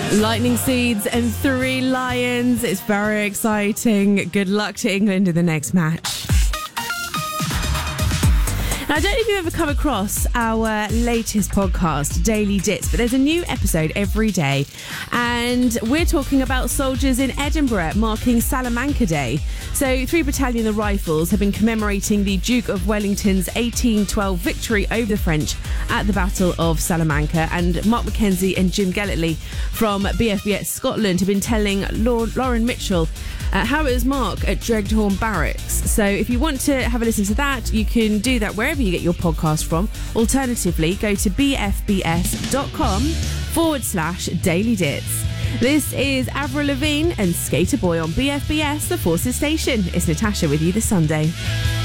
Lightning Seeds and 3 Lions. It's very exciting. Good luck to England in the next match. Now, I don't know if you've ever come across our latest podcast, Daily Dits, but there's a new episode every day, and we're talking about soldiers in Edinburgh marking Salamanca Day. So 3 Battalion of Rifles have been commemorating the Duke of Wellington's 1812 victory over the French at the Battle of Salamanca, and Mark Mackenzie and Jim Gellertley from BFBS Scotland have been telling Lauren Mitchell how it was Mark at Dreghorn Barracks. So if you want to have a listen to that, you can do that wherever you get your podcast from. Alternatively, go to bfbs.com/Daily Dits. This is Avril Lavigne and Skater Boy on BFBS, the Forces Station. It's Natasha with you this Sunday.